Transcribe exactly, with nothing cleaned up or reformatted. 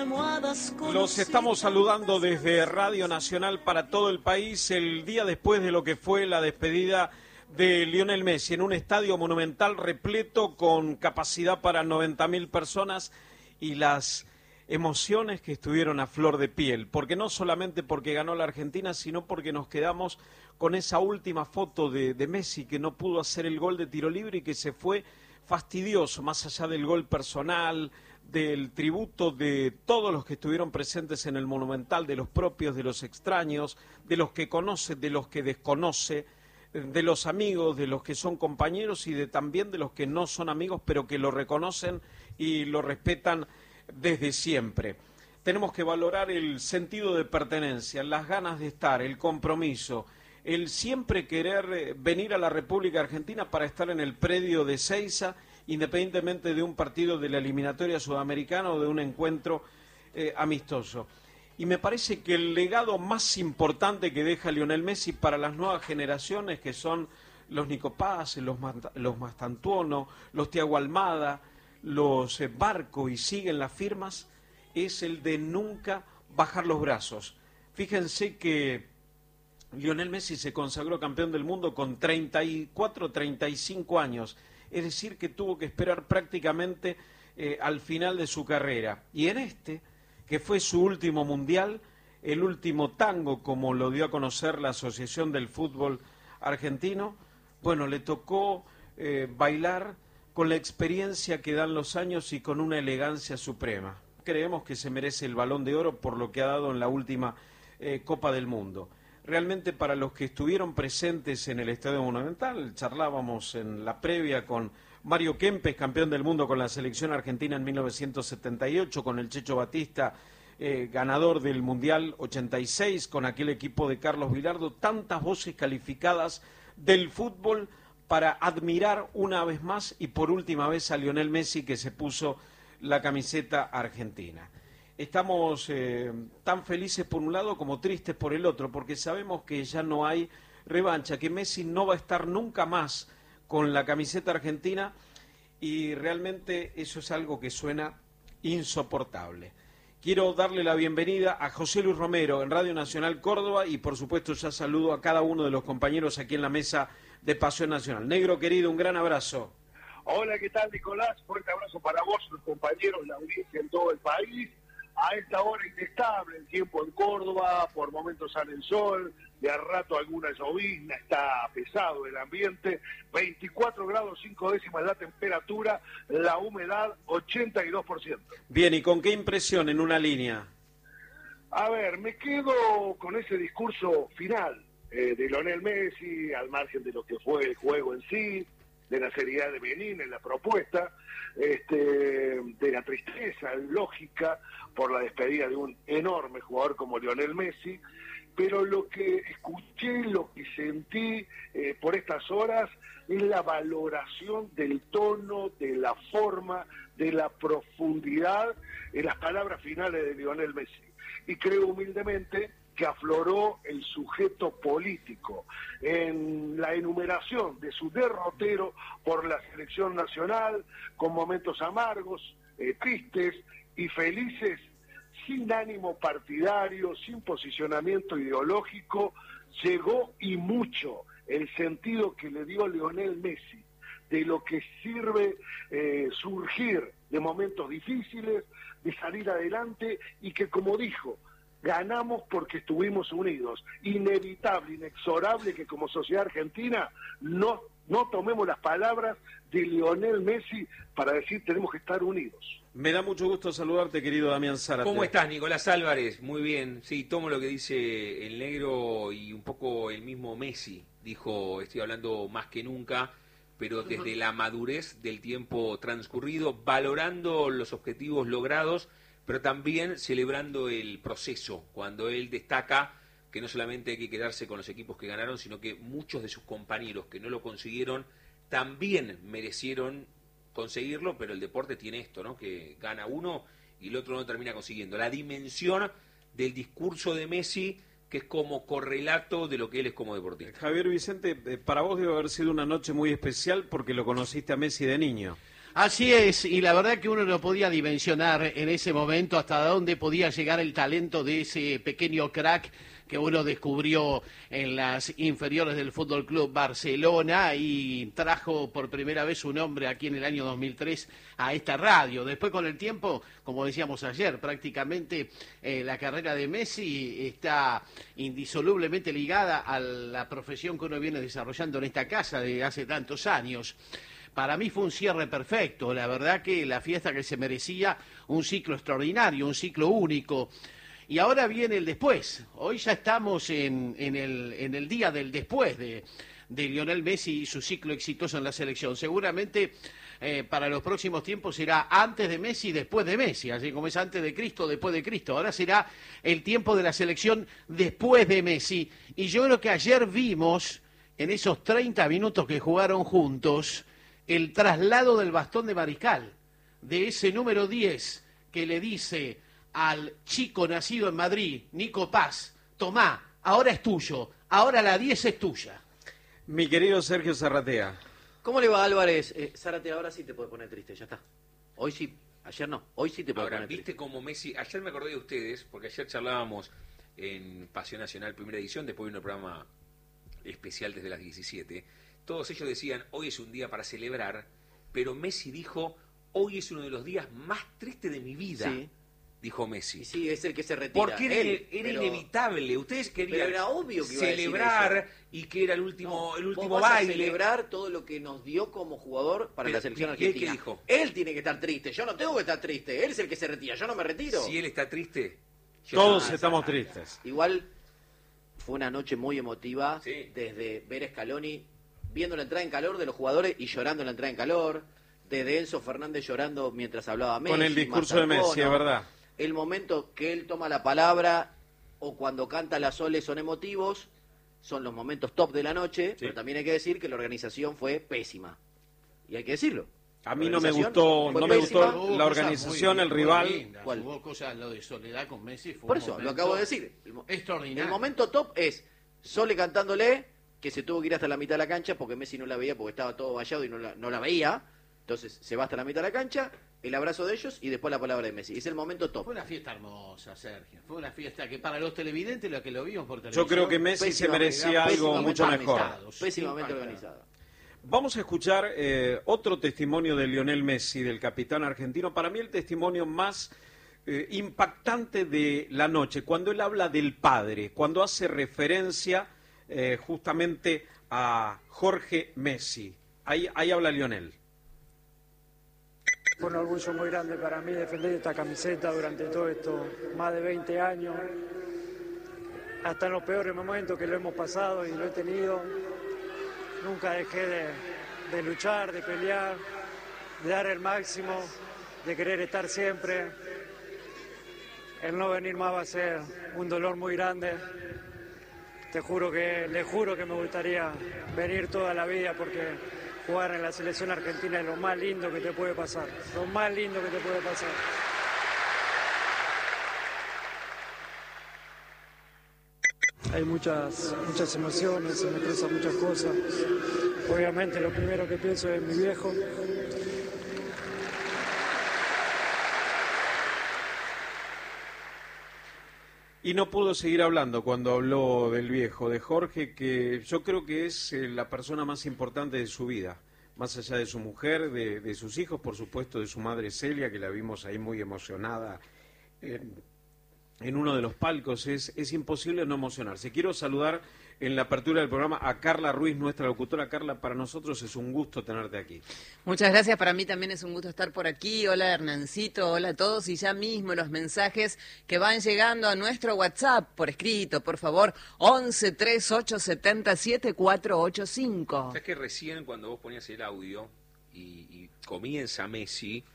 Los estamos saludando desde Radio Nacional para todo el país el día después de lo que fue la despedida de Lionel Messi en un estadio monumental repleto con capacidad para noventa mil personas y las emociones que estuvieron a flor de piel, porque no solamente porque ganó la Argentina, sino porque nos quedamos con esa última foto de, de Messi que no pudo hacer el gol de tiro libre y que se fue fastidioso, más allá del gol personal, del tributo de todos los que estuvieron presentes en el Monumental, de los propios, de los extraños, de los que conoce, de los que desconoce, de los amigos, de los que son compañeros y de también de los que no son amigos, pero que lo reconocen y lo respetan desde siempre. Tenemos que valorar el sentido de pertenencia, las ganas de estar, el compromiso, el siempre querer venir a la República Argentina para estar en el predio de Ezeiza, independientemente de un partido de la eliminatoria sudamericana o de un encuentro eh, amistoso. Y me parece que el legado más importante que deja Lionel Messi para las nuevas generaciones, que son los Nico Paz, los, los Mastantuono, los Thiago Almada, los eh, Barco y siguen las firmas, es el de nunca bajar los brazos. Fíjense que Lionel Messi se consagró campeón del mundo con treinta y cuatro, treinta y cinco años. Es decir, que tuvo que esperar prácticamente eh, al final de su carrera. Y en este, que fue su último mundial, el último tango, como lo dio a conocer la Asociación del Fútbol Argentino, bueno, le tocó eh, bailar con la experiencia que dan los años y con una elegancia suprema. Creemos que se merece el Balón de Oro por lo que ha dado en la última eh, Copa del Mundo. Realmente para los que estuvieron presentes en el Estadio Monumental, charlábamos en la previa con Mario Kempes, campeón del mundo con la selección argentina en mil novecientos setenta y ocho, con el Checho Batista, eh, ganador del Mundial ochenta y seis, con aquel equipo de Carlos Vilardo, tantas voces calificadas del fútbol para admirar una vez más y por última vez a Lionel Messi, que se puso la camiseta argentina. Estamos eh, tan felices por un lado como tristes por el otro, porque sabemos que ya no hay revancha, que Messi no va a estar nunca más con la camiseta argentina y realmente eso es algo que suena insoportable. Quiero darle la bienvenida a José Luis Romero en Radio Nacional Córdoba y por supuesto ya saludo a cada uno de los compañeros aquí en la mesa de Pasión Nacional. Negro querido, un gran abrazo. Hola, ¿qué tal, Nicolás? Fuerte abrazo para vos, los compañeros, la audiencia en todo el país. A esta hora inestable el tiempo en Córdoba, por momentos sale el sol, de a rato alguna llovizna, está pesado el ambiente, veinticuatro grados cinco décimas la temperatura, la humedad ochenta y dos por ciento. Bien, ¿y con qué impresión en una línea? A ver, me quedo con ese discurso final eh, de Lionel Messi, al margen de lo que fue el juego en sí, de la seriedad de Benín en la propuesta, este, de la tristeza lógica por la despedida de un enorme jugador como Lionel Messi, pero lo que escuché, lo que sentí eh, por estas horas es la valoración del tono, de la forma, de la profundidad en las palabras finales de Lionel Messi. Y creo humildemente que afloró el sujeto político en la enumeración de su derrotero por la selección nacional, con momentos amargos, eh, tristes y felices, sin ánimo partidario, sin posicionamiento ideológico, llegó y mucho el sentido que le dio Lionel Messi, de lo que sirve eh, surgir de momentos difíciles, de salir adelante y que, como dijo, ganamos porque estuvimos unidos. Inevitable, inexorable que como sociedad argentina no, no tomemos las palabras de Lionel Messi para decir tenemos que estar unidos. Me da mucho gusto saludarte, querido Damián Zárate. ¿Cómo estás, Nicolás Álvarez? Muy bien. Sí, tomo lo que dice el negro y un poco el mismo Messi. Dijo, estoy hablando más que nunca, pero desde la madurez del tiempo transcurrido, valorando los objetivos logrados, pero también celebrando el proceso, cuando él destaca que no solamente hay que quedarse con los equipos que ganaron, sino que muchos de sus compañeros que no lo consiguieron también merecieron conseguirlo, pero el deporte tiene esto, ¿no? Que gana uno y el otro no termina consiguiendo. La dimensión del discurso de Messi, que es como correlato de lo que él es como deportista. Javier Vicente, para vos debe haber sido una noche muy especial porque lo conociste a Messi de niño. Así es, y la verdad que uno no podía dimensionar en ese momento hasta dónde podía llegar el talento de ese pequeño crack que uno descubrió en las inferiores del Fútbol Club Barcelona y trajo por primera vez su nombre aquí en el año dos mil tres a esta radio. Después, con el tiempo, como decíamos ayer, prácticamente eh, la carrera de Messi está indisolublemente ligada a la profesión que uno viene desarrollando en esta casa desde hace tantos años. Para mí fue un cierre perfecto, la verdad que la fiesta que se merecía, un ciclo extraordinario, un ciclo único. Y ahora viene el después. Hoy ya estamos en, en, el, en el día del después de, de Lionel Messi y su ciclo exitoso en la selección. Seguramente eh, para los próximos tiempos será antes de Messi y después de Messi, así como es antes de Cristo, después de Cristo. Ahora será el tiempo de la selección después de Messi. Y yo creo que ayer vimos, en esos treinta minutos que jugaron juntos, el traslado del bastón de Mariscal, de ese número diez que le dice al chico nacido en Madrid, Nico Paz, tomá, ahora es tuyo, ahora la diez es tuya. Mi querido Sergio Zarratea. ¿Cómo le va, Álvarez? Eh, Zárate, ahora sí te puede poner triste, ya está. Hoy sí, ayer no, hoy sí te puede Ahora, poner viste triste. como Messi, ayer me acordé de ustedes, porque ayer charlábamos en Pasión Nacional, primera edición, después vino un programa especial desde las diecisiete. Todos ellos decían, hoy es un día para celebrar, pero Messi dijo, hoy es uno de los días más tristes de mi vida. Sí. Dijo Messi. Y sí, es el que se retira. Porque era, Él, era pero- inevitable. Ustedes querían pero era obvio que iba a decir celebrar eso. y que era el último, No, el vos último vas a baile. celebrar todo lo que nos dio como jugador para Pero, la selección ¿y él qué argentina. dijo? Él tiene que estar triste, yo no tengo que estar triste. Él es el que se retira, yo no me retiro. Si él está triste, yo Todos no. estamos tristes. Igual fue una noche muy emotiva, Sí. desde ver a Scaloni viendo la entrada en calor de los jugadores y llorando en la entrada en calor, desde Enzo Fernández llorando mientras hablaba Messi. Con el discurso de Messi, Mazzarcono. es verdad. El momento que él toma la palabra o cuando canta la Sole son emotivos, son los momentos top de la noche, pero también hay que decir que la organización fue pésima. Y hay que decirlo. A mí La no me organización gustó, fue no me pésima. gustó Hubo la cosas organización, muy- el muy rival. lindas, ¿Cuál? Hubo cosas, lo de Soledad con Messi fue Por un eso, lo momento acabo de decir. El, mo- extraordinario. el momento top es Sole cantándole, que se tuvo que ir hasta la mitad de la cancha porque Messi no la veía porque estaba todo vallado y no la, no la veía. Entonces se va hasta la mitad de la cancha, el abrazo de ellos y después la palabra de Messi. Es el momento top. Fue una fiesta hermosa, Sergio. Fue una fiesta que para los televidentes, los que lo vimos por televisión... Yo creo que Messi se Pésima- merecía algo pésimamente mucho mejor. organizados, Pésimamente impactado. organizada. Vamos a escuchar eh, otro testimonio de Lionel Messi, del capitán argentino. Para mí el testimonio más eh, impactante de la noche, cuando él habla del padre, cuando hace referencia eh, justamente a Jorge Messi. Ahí, ahí habla Lionel. Fue un orgullo muy grande para mí defender esta camiseta durante todo esto, más de veinte años, hasta en los peores momentos que lo hemos pasado y lo he tenido. Nunca dejé de, de luchar, de pelear, de dar el máximo, de querer estar siempre. El no venir más va a ser un dolor muy grande. Te juro que, le juro que me gustaría venir toda la vida porque jugar en la selección argentina es lo más lindo que te puede pasar, lo más lindo que te puede pasar. Hay muchas, muchas emociones, se me cruzan muchas cosas. Obviamente lo primero que pienso es en mi viejo. Y no pudo seguir hablando cuando habló del viejo, de Jorge, que yo creo que es eh, la persona más importante de su vida, más allá de su mujer, de, de sus hijos, por supuesto, de su madre Celia, que la vimos ahí muy emocionada en, en uno de los palcos. Es, es imposible no emocionarse. Quiero saludar en la apertura del programa a Carla Ruiz, nuestra locutora. Carla, para nosotros es un gusto tenerte aquí. Muchas gracias, para mí también es un gusto estar por aquí. Hola Hernancito, hola a todos, y ya mismo los mensajes que van llegando a nuestro WhatsApp por escrito, por favor, once treinta y ocho setenta siete cuatro ocho cinco. ¿Sabes que recién cuando vos ponías el audio y, y comienza Messi,